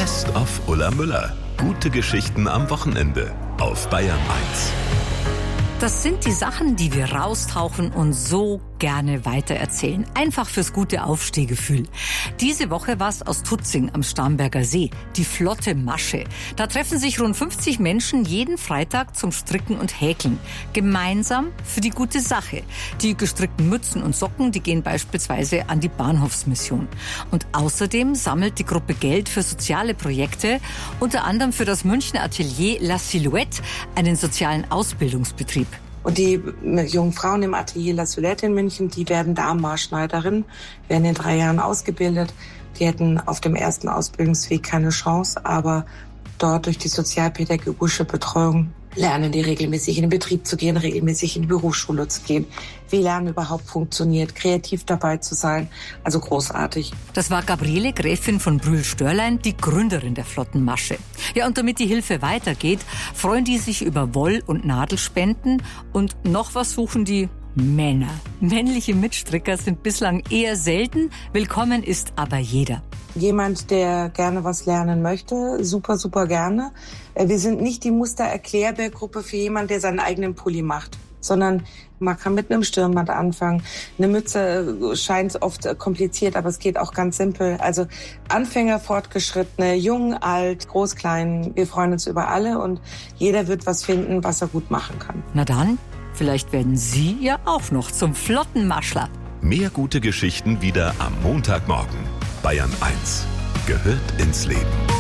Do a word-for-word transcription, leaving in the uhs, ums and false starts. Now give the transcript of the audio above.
Best of Ulla Müller. Gute Geschichten am Wochenende auf Bayern eins. Das sind die Sachen, die wir raustauchen und so gerne weitererzählen. Einfach fürs gute Aufstehgefühl. Diese Woche war es aus Tutzing am Starnberger See, die Flotte Masche. Da treffen sich rund fünfzig Menschen jeden Freitag zum Stricken und Häkeln. Gemeinsam für die gute Sache. Die gestrickten Mützen und Socken, die gehen beispielsweise an die Bahnhofsmission. Und außerdem sammelt die Gruppe Geld für soziale Projekte, unter anderem für das Münchner Atelier La Silhouette, einen sozialen Ausbildungsbetrieb. Und die jungen Frauen im Atelier La Silhouette in München, die werden Damenmaßschneiderinnen, werden in drei Jahren ausgebildet. Die hätten auf dem ersten Ausbildungsweg keine Chance, aber dort durch die sozialpädagogische Betreuung lernen die regelmäßig in den Betrieb zu gehen, regelmäßig in die Berufsschule zu gehen. Wie Lernen überhaupt funktioniert, kreativ dabei zu sein, also großartig. Das war Gabriele Gräfin von Brühl-Störlein, die Gründerin der Flotten Masche. Ja, und damit die Hilfe weitergeht, freuen die sich über Woll- und Nadelspenden und noch was suchen die Männer. Männliche Mitstricker sind bislang eher selten, willkommen ist aber jeder. Jemand, der gerne was lernen möchte, super, super gerne. Wir sind nicht die Muster-Erklärbär-Gruppe für jemanden, der seinen eigenen Pulli macht, sondern man kann mit einem Stirnband anfangen. Eine Mütze scheint oft kompliziert, aber es geht auch ganz simpel. Also Anfänger, Fortgeschrittene, jung, alt, groß, klein, wir freuen uns über alle und jeder wird was finden, was er gut machen kann. Na dann, vielleicht werden Sie ja auch noch zum Flottenmaschler. Mehr gute Geschichten wieder am Montagmorgen. Bayern eins gehört ins Leben.